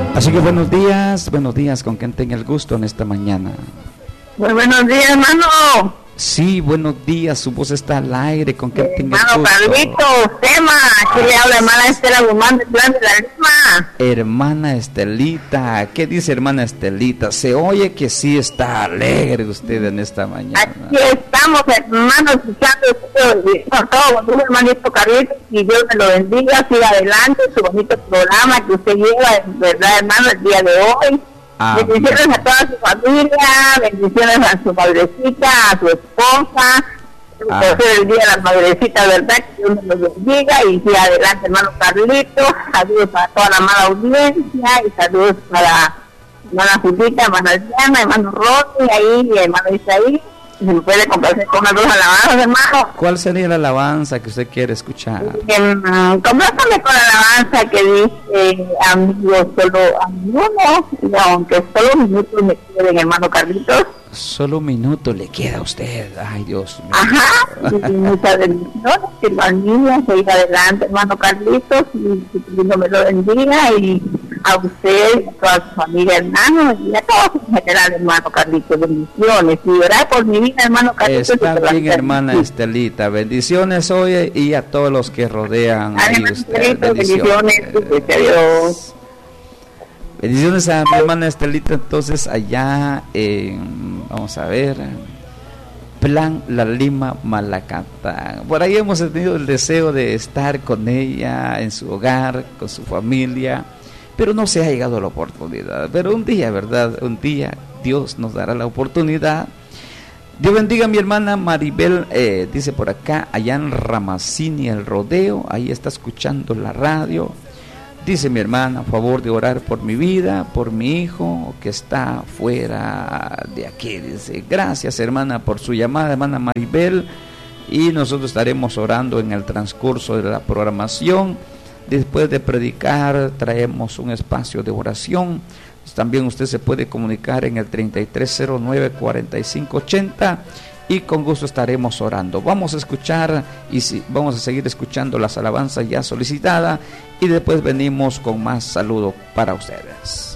Así que buenos días, con quien tenga el gusto en esta mañana. Muy buenos días, hermano. Sí, buenos días, su voz está al aire, con quien tenga el Hermano gusto. Carlitos, Tema, aquí le habla hermana Estela Guzmán de Plan de la Lima. Hermana Estelita, ¿qué dice hermana Estelita? Se oye que sí está alegre usted en esta mañana. Aquí estamos, hermanos, escuchando todo con hermanito Carlitos, y Dios me lo bendiga, siga adelante, su bonito programa que usted lleva, en verdad, hermano, el día de hoy. Bendiciones a toda su familia, bendiciones a su madrecita, a su esposa, por ser el día de las madrecitas, ¿verdad? Que Dios me los bendiga y siga adelante, hermano Carlitos. Saludos a toda la amada audiencia y saludos para hermana Julita, hermana Diana, hermano Rodney, ahí, y hermano Isaí. Si me puede complacer con unas dos alabanzas, hermano. ¿Cuál sería la alabanza que usted quiere escuchar? Complácame con la alabanza que dice, amigo, solo amigo, y aunque solo un minuto me queden, hermano Carlitos. Solo un minuto le queda a usted. Ay, Dios mío. Ajá, y muchas bendiciones, que la niña siga adelante, hermano Carlitos, y que Dios me lo bendiga, y a usted, a toda su familia, hermano, y a todos en general, hermano Carlitos, bendiciones, y orar por mi vida, hermano Carlitos. Está bien, hermana Estelita, bendiciones hoy y a todos los que rodean a usted. Bendiciones, Dios. Bendiciones a mi hermana Estelita, entonces allá en, vamos a ver, Plan La Lima, Malacatán. Por ahí hemos tenido el deseo de estar con ella en su hogar, con su familia, pero no se ha llegado la oportunidad. Pero un día, ¿verdad? Un día Dios nos dará la oportunidad. Dios bendiga a mi hermana Maribel, dice por acá, allá en Ramacini, el Rodeo, ahí está escuchando la radio. Dice mi hermana, a favor de orar por mi vida, por mi hijo que está fuera de aquí. Dice, gracias hermana por su llamada, hermana Maribel, y nosotros estaremos orando en el transcurso de la programación. Después de predicar traemos un espacio de oración. También usted se puede comunicar en el 3309-4580 y con gusto estaremos orando. Vamos a escuchar vamos a seguir escuchando las alabanzas ya solicitadas y después venimos con más saludos para ustedes.